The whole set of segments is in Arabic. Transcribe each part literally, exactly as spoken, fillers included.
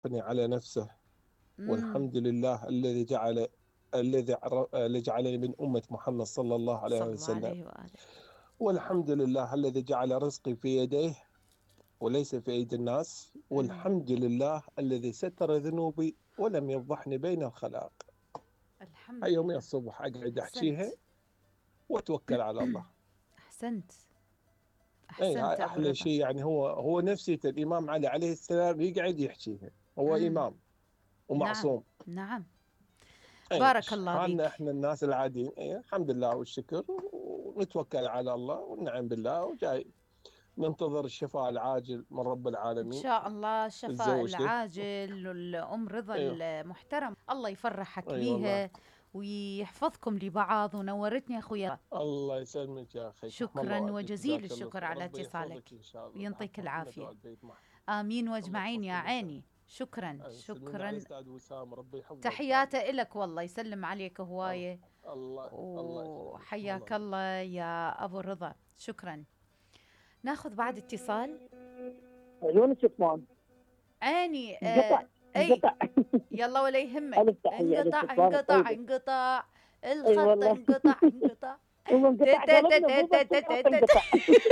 على نفسه. امم والحمد لله الذي جعل الذي عر- الذي جعلني من أمة محمد صلى الله عليه صلى الله وسلم. عليه وآله. والحمد لله الذي جعل رزقي في يديه وليس في أيدي الناس. امم والحمد لله الذي ستر ذنوبي ولم يفضحني بين الخلائق. الحمد هاي يومي لله. الصبح أقعد أحسنت. أحكيها وأتوكل على الله. أحسنت. أي أحسنت هاي أبو أحلى رضا. شيء، يعني هو هو نفسية الإمام علي عليه السلام يقعد يحكيها. هو امم إمام نعم. ومعصوم. نعم. أي بارك الله حالنا بيك. إحنا الناس العاديين، أي الحمد لله والشكر، ونتوكل على الله والنعم بالله. وجاي ننتظر الشفاء العاجل من رب إن العالمين شاء الله الشفاء لزوجته. العاجل والأم رضا أيوه. المحترم، الله يفرحك أي والله. بيها ويحفظكم لبعض. ونورتني أخويا. الله يسلمك يا أخي، رحم الله شكرا والديك، وجزيل جزاك الله الشكر خير. على ربي اتصالك يحفظك إن شاء الله وينطيك بحق محمد العافية. وآل بيت محمد. آمين الله واجمعين يا يحفظكم إن شاء الله. عيني. شكرا أي سلمين على شكرا. أستاذ وسام، ربي يحفظه إن شاء الله. تحياته إلك، والله يسلم عليك الله هواية. الله الله يخليك، رحم الله وحياك والديك. الله يا أبو الرضا. شكرا. ناخذ بعد اتصال. عيون شطمان عيني. انقطع آه أي انقطع. يلا ولا يهمك. ألف تحية، ألف انقطع شطمان انقطع طيبة. انقطع اي الخط والله. انقطع انقطع. هو تا- انقطع تا- تا- قلبنا، تا- مو بس تا- تا- الخط تا- تا- تا. انقطع.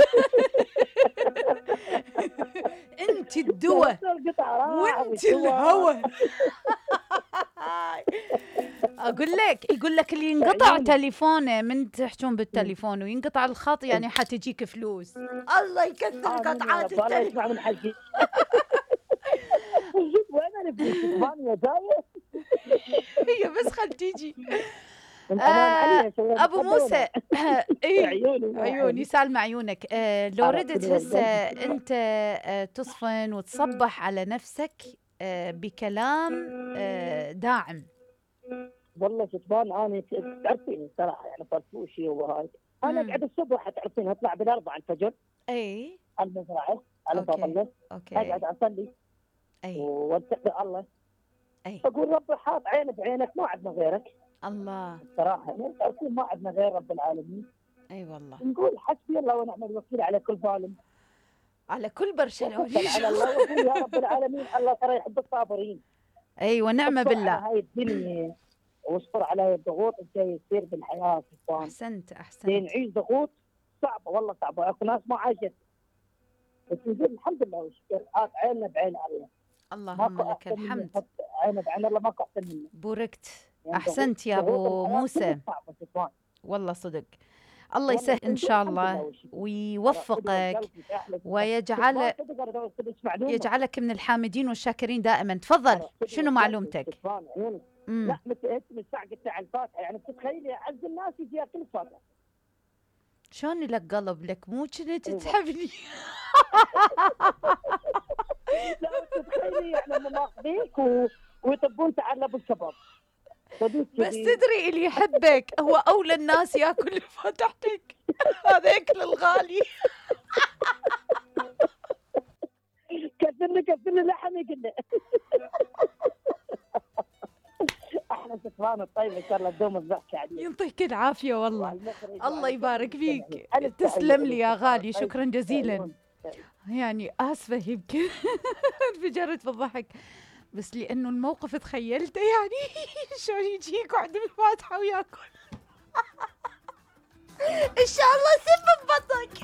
انت الدواء قلبنا انقطع راح وانت والدواء. الهوى. اقول لك، يقول لك اللي ينقطع عيوني. تليفونه من تحجون بالتليفون وينقطع الخط يعني حتجيك فلوس. الله يكثر آمين يا قطعات رب، الله التليفون. يسمع من حجي. وين انا ابن شطمان يا جايه؟ هي بس خل تيجي. من آه امان علي يا شباب. ابو موسى. اي عيوني عيوني سالم عيونك. آه لو عرفت ردت والله. هسه انت آه تصفن وتصبح على نفسك آه بكلام آه داعم. والله شطمان انا تعرفيني صراحه، يعني فرفوشي وهاي. انا مم. اقعد الصبح تعرفين اطلع بالاربعه الفجر اي المزرعه على باب اوكي الله، اوكي اقعد اصلي اي واتقي الله. اي اقول ربي حاط عيني بعينك، ما عندنا غيرك الله. صراحه، يعني تعرفين ما عندنا غير رب العالمين. اي والله. نقول حسبي الله ونعم الوكيل على كل ظالم، على كل برشلوني. وتوكل على الله وقول يا رب العالمين الله ترى يحب الصابرين. اي ونعم اصبر على بالله. هاي الدنيا واصبر على هاي الضغوط اللي يصير بالحياه سلطان. احسنت احسنت. نعيش ضغوط صعبه، والله صعبه، اكو ناس ما عاشت، بس نقول الحمد لله والشكر حاط عيننا بعين الله. اللهم ماكو لك احسن منه، الحمد. حط عيننا بعين الله، ماكو احسن منه. بوركت. يعني احسنت يا ضغوط ابو الحياه موسى. كلها صعبه سلطان. والله صدق. الله والله يسهل ان نقول شاء الحمد لله الله والشكر. ويوفقك ويجعل يجعل يجعلك من الحامدين والشاكرين دائما. تفضل، شنو معلومتك؟ امم لا مثل من الساعه قلت على الفاتحه، يعني تتخيلي اعز الناس يجي ياكل الفاتحه. شلون لك قلب لك مو كنت أيوة. تحبني. لا تتخيلي يعني هم ماخذيك و... ويطبون تعال ابو الكباب. بس تدري اللي يحبك هو اولى الناس ياكل فاتحتك. هذا ياكل الغالي. كسرنا كسرنا لحم يقلنا. احنا سكران الطيب ان شاء الله تدوم الضحكه عليك. يعطيك العافيه والله. الله يبارك فيك. تسلم لي يا غالي، شكرا جزيلا. يعني اسفه يمكن انفجرت بالضحك، بس لانه الموقف تخيلته يعني شلون يجي يقعد بالفاتحه وياكل. ان شاء الله سم ببطنك.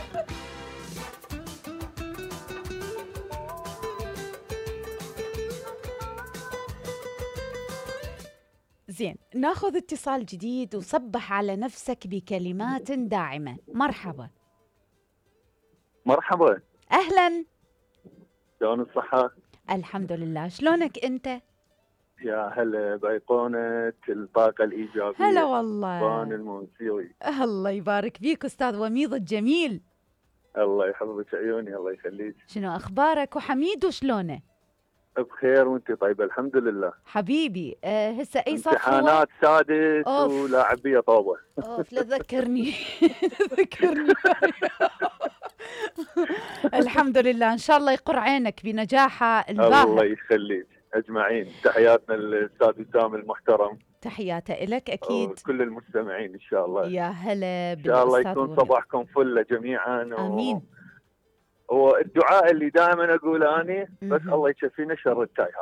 زين، ناخذ اتصال جديد. وصبح على نفسك بكلمات داعمه. مرحبا. مرحبا. اهلا. شلون الصحة؟ الحمد لله، شلونك انت؟ يا هلا بأيقونة الطاقة الإيجابية. هلا والله. بان الموسيقي. الله يبارك فيك أستاذ وميض الجميل. الله يحفظك عيوني، الله يخليك. شنو أخبارك وحميد وشلونه؟ بخير وانت طيبة الحمد لله. حبيبي أه هسه أي صف هو؟ امتحانات سادس ولاعبية طوبة. أوف لا تذكرني. تذكرني. الحمد لله، إن شاء الله يقر عينك بنجاحها الباهر. الله يخليك أجمعين. تحياتنا للأستاذ وسام المحترم. تحياته لك أكيد. كل المستمعين إن شاء الله. يا هلا بالأستاذ. إن شاء الله يكون صباحكم فلة جميعا. آمين. و... والدعاء اللي دائما أقوله أنا بس الله يكفينا شر التايهات.